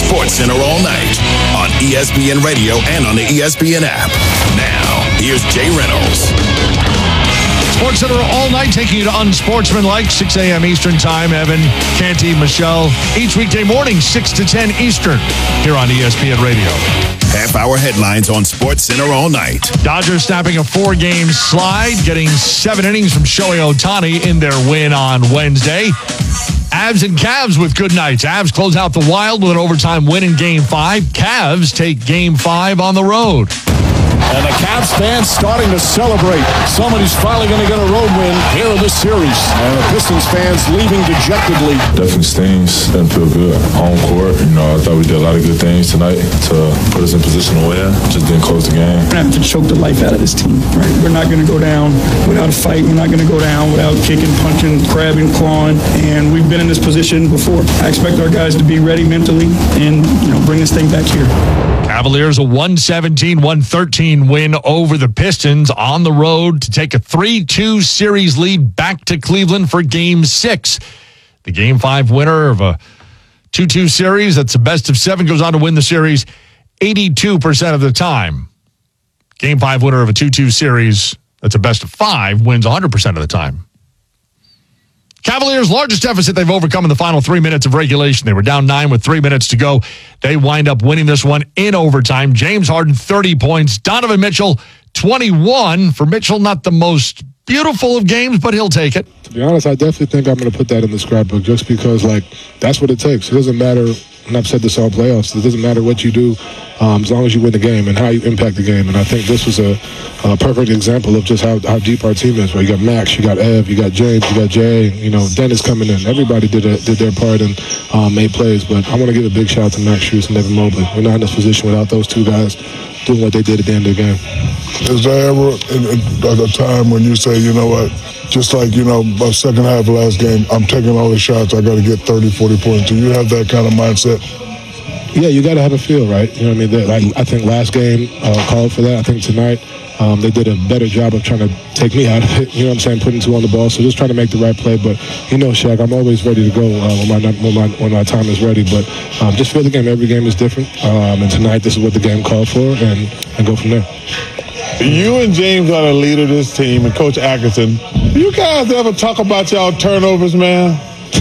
SportsCenter all night on ESPN Radio and on the ESPN app. Now, here's Jay Reynolds. SportsCenter all night, taking you to unsportsmanlike, 6 a.m. Eastern Time. Evan, Canty, Michelle, each weekday morning, 6 to 10 Eastern, here on ESPN Radio. Half-hour headlines on SportsCenter all night. Dodgers snapping a 4-game slide, getting 7 innings from Shohei Ohtani in their win on Wednesday. Avs and Cavs with good nights. Avs close out the Wild with an overtime win in Game 5. Cavs take Game 5 on the road. And the Cavs fans starting to celebrate. Somebody's finally going to get a road win here in this series. And the Pistons fans leaving dejectedly. Definitely stings. Didn't feel good. Home court, I thought we did a lot of good things tonight to put us in position to win. Just didn't close the game. We're going to have to choke the life out of this team, right? We're not going to go down without a fight. We're not going to go down without kicking, punching, grabbing, clawing. And we've been in this position before. I expect our guys to be ready mentally and, bring this thing back here. Cavaliers a 117-113 win over the Pistons on the road to take a 3-2 series lead back to Cleveland for Game 6. The Game 5 winner of a 2-2 series, that's a best of 7, goes on to win the series 82% of the time. Game 5 winner of a 2-2 series, that's a best of 5, wins 100% of the time. Cavaliers' largest deficit they've overcome in the final 3 minutes of regulation. They were down 9 with 3 minutes to go. They wind up winning this one in overtime. James Harden, 30 points. Donovan Mitchell, 21. For Mitchell, not the most beautiful of games, but he'll take it. To be honest, I definitely think I'm going to put that in the scrapbook just because, that's what it takes. It doesn't matter, and I've said this all playoffs, it doesn't matter what you do as long as you win the game and how you impact the game. And I think this was a perfect example of just how deep our team is. Where you got Max, you got Ev, you got James, you got Jay, Dennis coming in. Everybody did their part and made plays. But I want to give a big shout out to Max Strus and Evan Mobley. We're not in this position without those two guys doing what they did at the end of the game. Is there ever a time when you say, just like, my second half of last game, I'm taking all the shots, I got to get 30, 40 points. Do you have that kind of mindset? Yeah, you got to have a feel, right? I think last game called for that. I think tonight they did a better job of trying to take me out of it. Putting 2 on the ball. So just trying to make the right play. But Shaq, I'm always ready to go when my time is ready. But just feel the game. Every game is different. And tonight, this is what the game called for, and go from there. You and James are the leader of this team, and Coach Atkinson. Do you guys ever talk about y'all turnovers, man?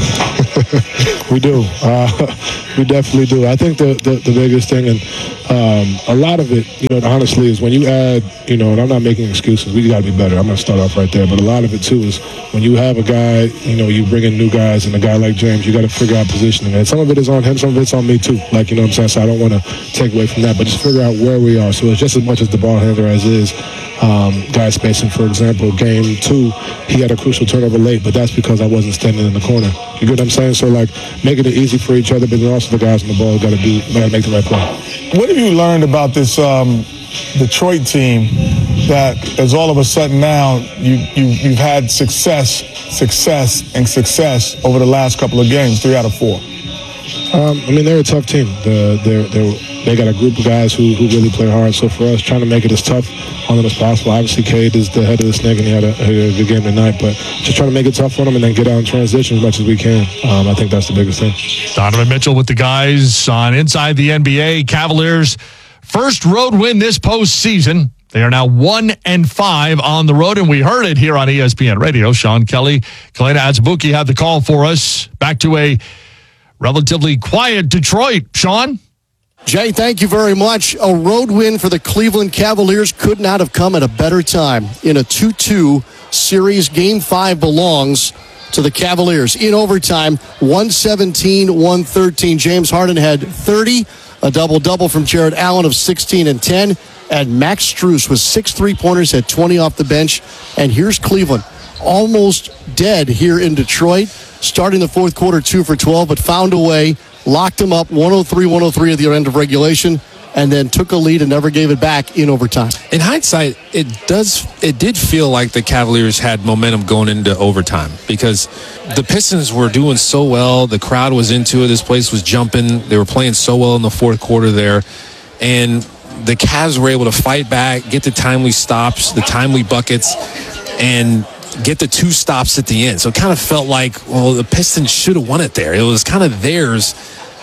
We do. We definitely do. I think the biggest thing, and a lot of it, honestly, is when you add, and I'm not making excuses. We got to be better. I'm going to start off right there. But a lot of it, too, is when you have a guy, you bring in new guys, and a guy like James, you got to figure out positioning. And some of it is on him, some of it's on me, too. So I don't want to take away from that. But just figure out where we are. So it's just as much as the ball handler as is guy spacing. For example, Game 2, he had a crucial turnover late, but that's because I wasn't standing in the corner. You get what I'm saying? So, making it easy for each other, but then also the guys on the ball got to make the right play. What have you learned about this Detroit team that is all of a sudden now you've had success over the last couple of games, 3 out of 4? They're a tough team. They got a group of guys who really play hard. So for us, trying to make it as tough on them as possible. Obviously, Cade is the head of the snake, and he had a good game tonight. But just trying to make it tough on them and then get out in transition as much as we can. I think that's the biggest thing. Donovan Mitchell with the guys on Inside the NBA. Cavaliers' first road win this postseason. They are now 1-5 on the road, and we heard it here on ESPN Radio. Sean Kelly, Kalena Azubuike had the call for us. Back to a relatively quiet Detroit. Sean? Jay, thank you very much. A road win for the Cleveland Cavaliers could not have come at a better time. In a 2-2 series, Game 5 belongs to the Cavaliers. In overtime, 117-113. James Harden had 30, a double-double from Jared Allen of 16 and 10, and Max Strus with 6 3-pointers, had 20 off the bench. And here's Cleveland, almost dead here in Detroit, starting the fourth quarter 2 for 12, but found a way, locked them up 103-103 at the end of regulation, and then took a lead and never gave it back in overtime. In hindsight, it did feel like the Cavaliers had momentum going into overtime because the Pistons were doing so well. The crowd was into it. This place was jumping. They were playing so well in the fourth quarter there. And the Cavs were able to fight back, get the timely stops, the timely buckets, and get the 2 stops at the end. So it kind of felt like, well, the Pistons should have won it there. It was kind of theirs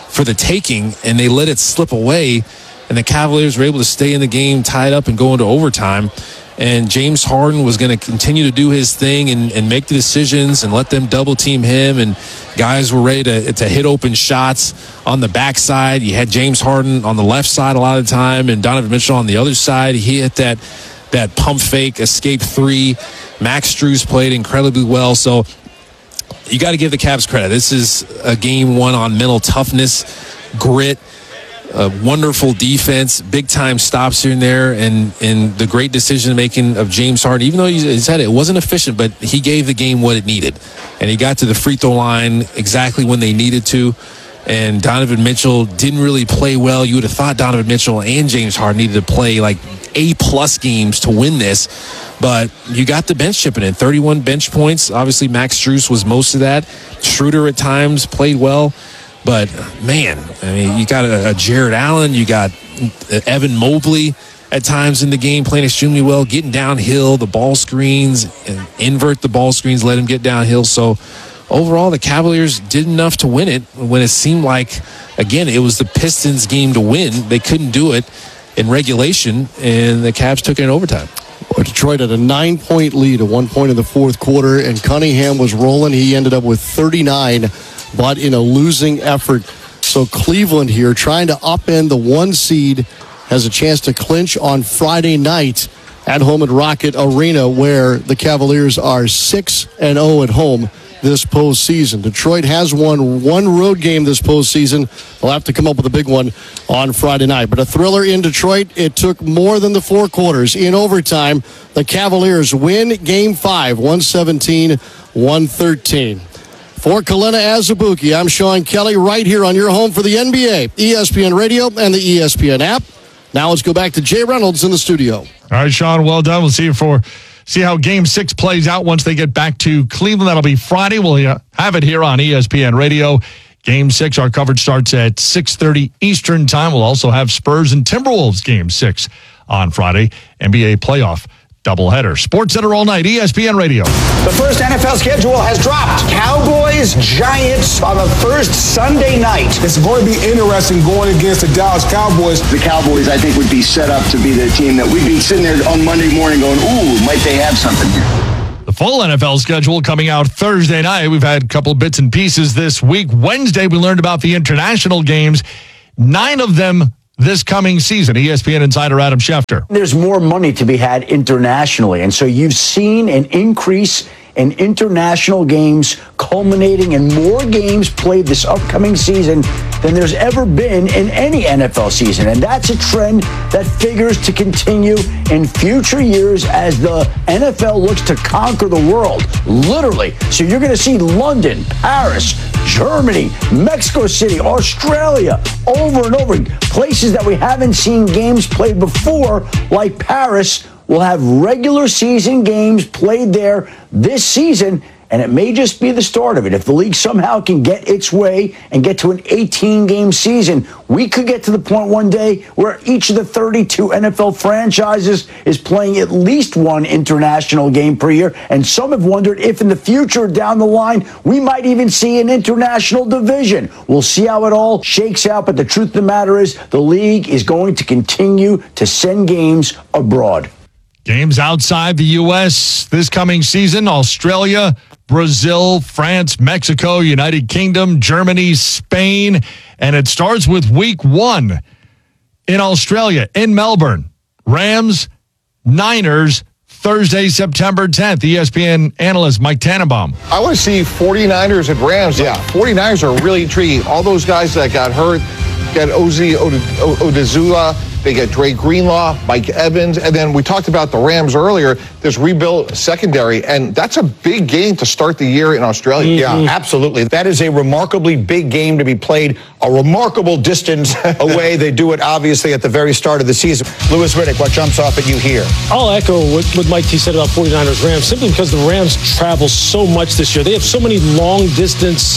for the taking, and they let it slip away, and the Cavaliers were able to stay in the game tied up and go into overtime. And James Harden was going to continue to do his thing and make the decisions and let them double team him. And guys were ready to hit open shots on the backside. You had James Harden on the left side a lot of the time and Donovan Mitchell on the other side. He hit that pump fake escape three. Max Strus played incredibly well. So you got to give the Cavs credit. This is a game won on mental toughness, grit, wonderful defense, big-time stops here and there, and the great decision-making of James Harden. Even though he said it wasn't efficient, but he gave the game what it needed. And he got to the free throw line exactly when they needed to. And Donovan Mitchell didn't really play well. You would have thought Donovan Mitchell and James Harden needed to play like A-plus games to win this. But you got the bench chipping in. 31 bench points. Obviously, Max Strus was most of that. Schroeder at times played well. But, man, I mean, you got a Jared Allen. You got Evan Mobley at times in the game playing extremely well, getting downhill, the ball screens, and invert the ball screens, let him get downhill. So, overall, the Cavaliers did enough to win it when it seemed like, again, it was the Pistons' game to win. They couldn't do it in regulation, and the Cavs took it in overtime. Well, Detroit had a 9-point lead at one point in the fourth quarter, and Cunningham was rolling. He ended up with 39, but in a losing effort. So Cleveland here, trying to upend the 1 seed, has a chance to clinch on Friday night at home at Rocket Arena, where the Cavaliers are 6-0 at home this postseason. Detroit has won one road game this postseason. They'll have to come up with a big one on Friday night. But a thriller in Detroit. It took more than the 4 quarters. In overtime, the Cavaliers win Game 5, 117-113. For Kalena Azubuike, I'm Sean Kelly right here on your home for the NBA, ESPN Radio, and the ESPN app. Now let's go back to Jay Reynolds in the studio. All right, Sean, well done. We'll see how Game 6 plays out once they get back to Cleveland. That'll be Friday. We'll have it here on ESPN Radio. Game 6, our coverage starts at 6:30 Eastern Time. We'll also have Spurs and Timberwolves Game 6 on Friday. NBA playoff doubleheader. Sports Center all night, ESPN Radio. The first NFL schedule has dropped. Cowboys, Giants on the first Sunday night. It's going to be interesting going against the Dallas Cowboys. The Cowboys, I think, would be set up to be the team that we'd be sitting there on Monday morning going, ooh, might they have something here? The full NFL schedule coming out Thursday night. We've had a couple of bits and pieces this week. Wednesday, we learned about the international games. 9 of them this coming season. ESPN insider Adam Schefter. There's more money to be had internationally, and so you've seen an increase in international games culminating in more games played this upcoming season than there's ever been in any NFL season. And that's a trend that figures to continue in future years as the NFL looks to conquer the world, literally. So you're going to see London, Paris, Germany, Mexico City, Australia, over and over. Places that we haven't seen games played before, like Paris, will have regular season games played there this season, and it may just be the start of it. If the league somehow can get its way and get to an 18-game season, we could get to the point one day where each of the 32 NFL franchises is playing at least one international game per year, and some have wondered if in the future down the line, we might even see an international division. We'll see how it all shakes out, but the truth of the matter is the league is going to continue to send games abroad. Games outside the U.S. this coming season: Australia, Brazil, France, Mexico, United Kingdom, Germany, Spain. And it starts with week 1 in Australia, in Melbourne. Rams, Niners, Thursday, September 10th. ESPN analyst Mike Tannenbaum. I want to see 49ers and Rams. Yeah. 49ers are really intriguing. All those guys that got hurt, got Ozzy Odezula, they get Dre Greenlaw, Mike Evans, and then we talked about the Rams earlier. This rebuilt secondary, and that's a big game to start the year in Australia. Yeah, absolutely. That is a remarkably big game to be played a remarkable distance away. They do it, obviously, at the very start of the season. Louis Riddick, what jumps off at you here? I'll echo what Mike T said about 49ers Rams, simply because the Rams travel so much this year. They have so many long-distance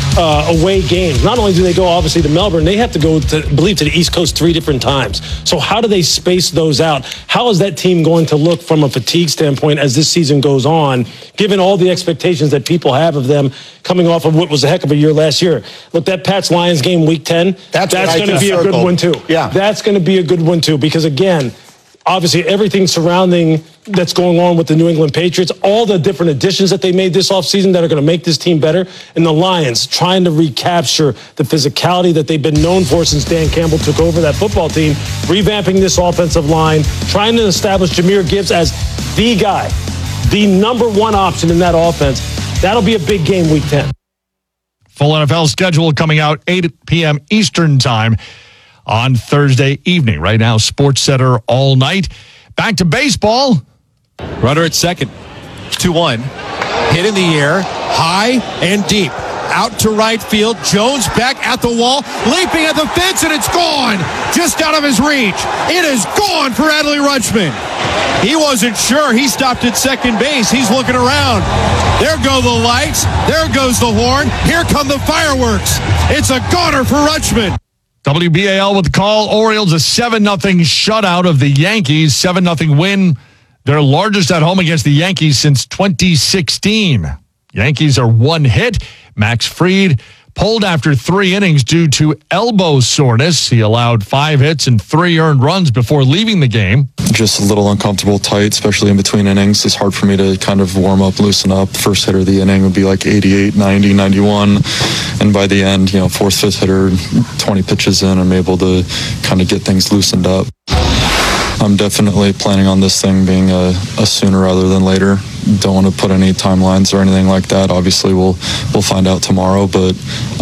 away games. Not only do they go, obviously, to Melbourne, they have to go, to the East Coast 3 different times. So how do they space those out? How is that team going to look from a fatigue standpoint as this season goes on, given all the expectations that people have of them coming off of what was a heck of a year last year? Look, that Pats-Lions game week 10, that's going to be a good one, too. Yeah. That's going to be a good one, too, because, again, obviously, everything surrounding that's going on with the New England Patriots, all the different additions that they made this offseason that are going to make this team better, and the Lions trying to recapture the physicality that they've been known for since Dan Campbell took over that football team, revamping this offensive line, trying to establish Jahmyr Gibbs as the guy, the number one option in that offense. That'll be a big game week 10. Full NFL schedule coming out 8 p.m. Eastern time on Thursday evening. Right now, Sports Center all night. Back to baseball. Runner at second. 2-1. Hit in the air. High and deep. Out to right field. Jones back at the wall. Leaping at the fence, and it's gone. Just out of his reach. It is gone for Adley Rutschman. He wasn't sure. He stopped at second base. He's looking around. There go the lights. There goes the horn. Here come the fireworks. It's a goner for Rutschman. WBAL with the call. Orioles a 7-0 shutout of the Yankees. 7-0 win. Their largest at home against the Yankees since 2016. Yankees are one hit. Max Fried pulled after 3 innings due to elbow soreness. He allowed 5 hits and 3 earned runs before leaving the game. Just a little uncomfortable, tight, especially in between innings. It's hard for me to kind of warm up, loosen up. First hitter of the inning would be like 88, 90, 91. And by the end, fourth, fifth hitter, 20 pitches in, I'm able to kind of get things loosened up. I'm definitely planning on this thing being a sooner rather than later. Don't want to put any timelines or anything like that. Obviously, we'll find out tomorrow, but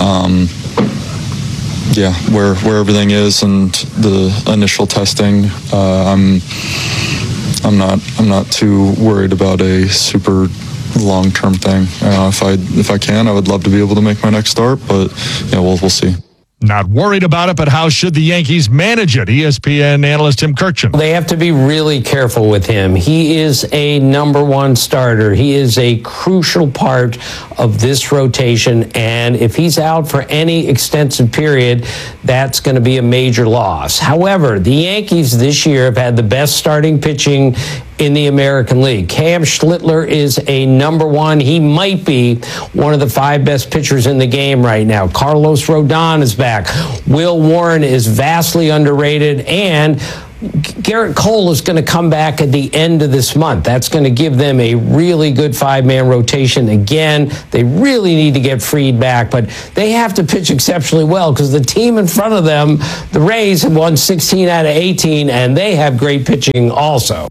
yeah, where everything is and the initial testing, I'm not too worried about a super long-term thing. If I can, I would love to be able to make my next start, but we'll see. Not worried about it, but how should the Yankees manage it? ESPN analyst Tim Kirkchin. They have to be really careful with him. He is a number one starter. He is a crucial part of this rotation, and if he's out for any extensive period, that's going to be a major loss. However, the Yankees this year have had the best starting pitching in the American League. Cam Schlittler is a number one. He might be one of the 5 best pitchers in the game right now. Carlos Rodon is back. Will Warren is vastly underrated, and Garrett Cole is going to come back at the end of this month. That's going to give them a really good 5-man rotation. Again, they really need to get Fried back, but they have to pitch exceptionally well because the team in front of them, the Rays, have won 16 out of 18, and they have great pitching also.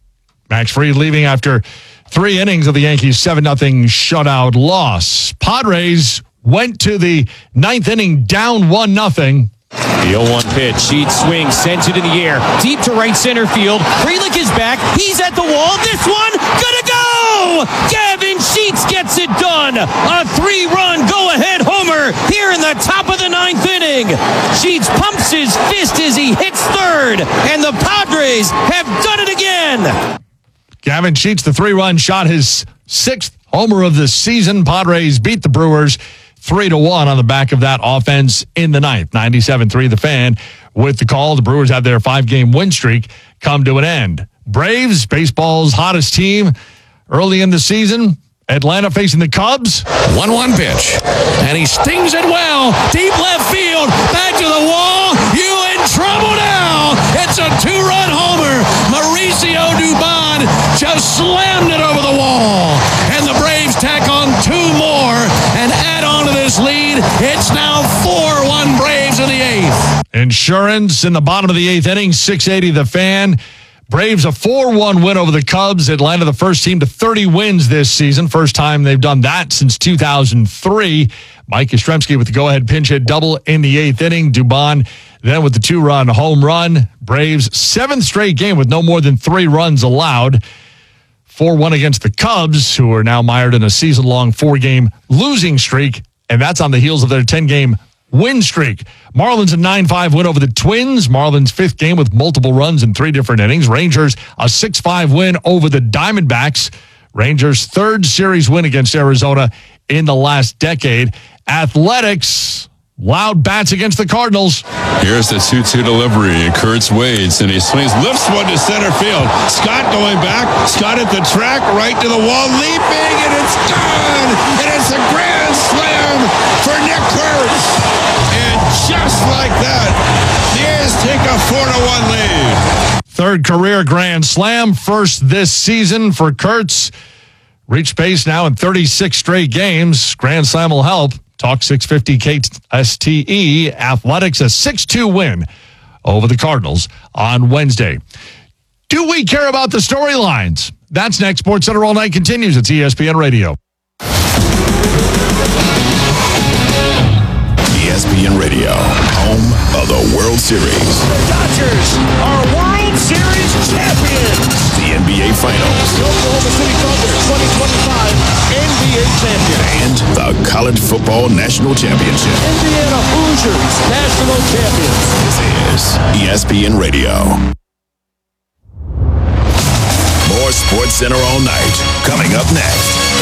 Max Fried leaving after 3 innings of the Yankees' 7-0 shutout loss. Padres went to the 9th inning down 1-0. The 0-1 pitch. Sheets swings, sends it in the air. Deep to right center field. Frelick is back. He's at the wall. This one, gonna go! Gavin Sheets gets it done. A 3-run go-ahead homer here in the top of the 9th inning. Sheets pumps his fist as he hits third, and the Padres have done it again. Gavin Sheets, the 3-run shot, his 6th homer of the season. Padres beat the Brewers 3-1 on the back of that offense in the 9th. 97-3 the Fan with the call. The Brewers have their 5-game win streak come to an end. Braves, baseball's hottest team early in the season. Atlanta facing the Cubs. 1-1 pitch. And he stings it well. Deep left field. Back to the wall. You in trouble now. It's a 2-run homer. Mauricio Dubon just slammed it over the wall. And the Braves tack on 2 more and add on to this lead. It's now 4-1 Braves in the 8th. Insurance in the bottom of the 8th inning. 680 the Fan. Braves a 4-1 win over the Cubs. Atlanta, the first team to 30 wins this season. First time they've done that since 2003. Mike Yastrzemski with the go-ahead pinch hit double in the 8th inning. Dubon then with the 2-run home run. Braves' 7th straight game with no more than 3 runs allowed. 4-1 against the Cubs, who are now mired in a season-long 4-game losing streak, and that's on the heels of their 10-game win streak. Marlins a 9-5 win over the Twins. Marlins' 5th game with multiple runs in 3 different innings. Rangers a 6-5 win over the Diamondbacks. Rangers' third series win against Arizona in the last decade. Athletics, loud bats against the Cardinals. Here's the 2-2 delivery. Kurtz waits, and he swings, lifts one to center field. Scott going back. Scott at the track, right to the wall, leaping, and it's gone! And it's a grand slam for Nick Kurtz! And just like that, the A's take a 4-1 lead. Third career grand slam, first this season for Kurtz. Reached base now in 36 straight games. Grand slam will help. Talk 650 KSTE. Athletics a 6-2 win over the Cardinals on Wednesday. Do we care about the storylines? That's next. SportsCenter All Night continues. It's ESPN Radio. ESPN Radio, home of the World Series. The Dodgers are World Series champions. The NBA Finals. The Oklahoma City Thunder 2025 NBA champion. And the College Football National Championship. Indiana Hoosiers national champions. This is ESPN Radio. More SportsCenter All Night coming up next.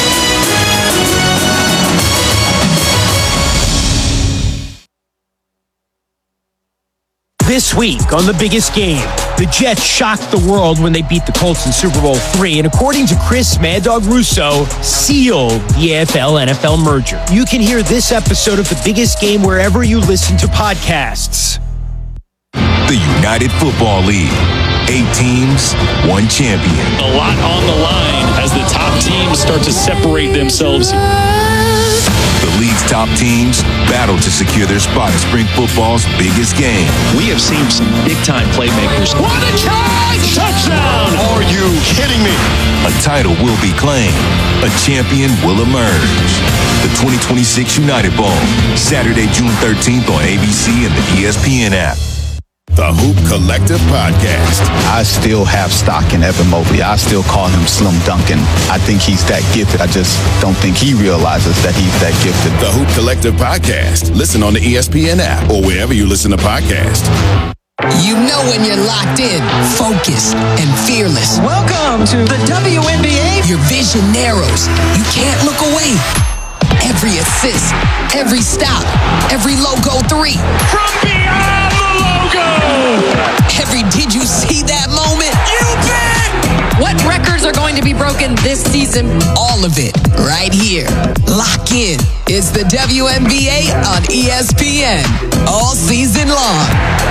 This week on The Biggest Game, the Jets shocked the world when they beat the Colts in Super Bowl III, and according to Chris Mad Dog Russo, sealed the AFL-NFL merger. You can hear this episode of The Biggest Game wherever you listen to podcasts. The United Football League. 8 teams, 1 champion. A lot on the line as the top teams start to separate themselves. The league's top teams battle to secure their spot in spring football's biggest game. We have seen some big-time playmakers. What a charge! Touchdown! Are you kidding me? A title will be claimed. A champion will emerge. The 2026 United Bowl, Saturday, June 13th on ABC and the ESPN app. The Hoop Collective Podcast. I still have stock in Evan Mobley. I still call him Slim Duncan. I think he's that gifted. I just don't think he realizes that he's that gifted. The Hoop Collective Podcast. Listen on the ESPN app or wherever you listen to podcasts. You know when you're locked in, focused, and fearless. Welcome to the WNBA. Your vision narrows. You can't look away. Every assist, every stop, every logo 3. From beyond the logo! Every did you see that moment? You bet! What records are going to be broken this season? All of it, right here. Lock in. It's the WNBA on ESPN. All season long.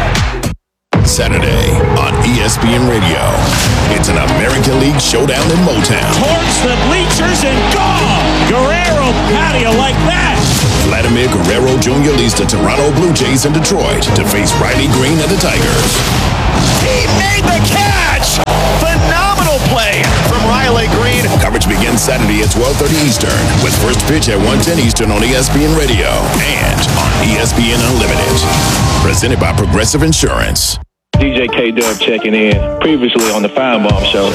Saturday on ESPN Radio. It's an American League showdown in Motown. Towards the bleachers and gone! Guerrero patio like that! Vladimir Guerrero Jr. leads the Toronto Blue Jays in Detroit to face Riley Green and the Tigers. He made the catch! Phenomenal play from Riley Green. Coverage begins Saturday at 12:30 Eastern with first pitch at 1:10 Eastern on ESPN Radio and on ESPN Unlimited. Presented by Progressive Insurance. DJ K-Dub checking in, previously on the Fine Bomb Show.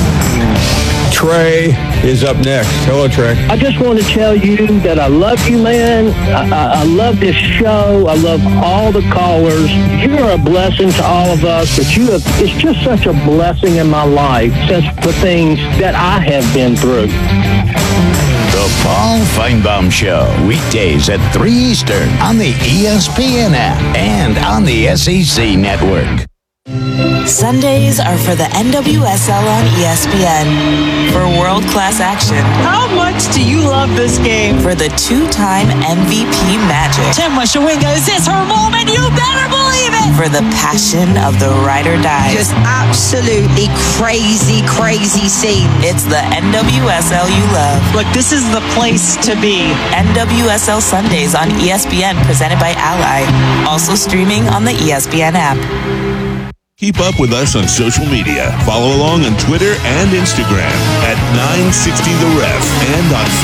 Trey is up next. Hello, Trey. I just want to tell you that I love you, man. I love this show. I love all the callers. You're a blessing to all of us, but it's just such a blessing in my life, since the things that I have been through. The Paul Feinbaum Show, weekdays at 3 Eastern on the ESPN app and on the SEC Network. Sundays are for the NWSL on ESPN. For world-class action. How much do you love this game? For the 2-time MVP Magic. Tim Washawinga, is this her moment? You better believe it! For the passion of the ride or die. Just absolutely crazy, crazy scene. It's the NWSL you love. Look, this is the place to be. NWSL Sundays on ESPN, presented by Ally. Also streaming on the ESPN app. Keep up with us on social media. Follow along on Twitter and Instagram at 960 The Ref and on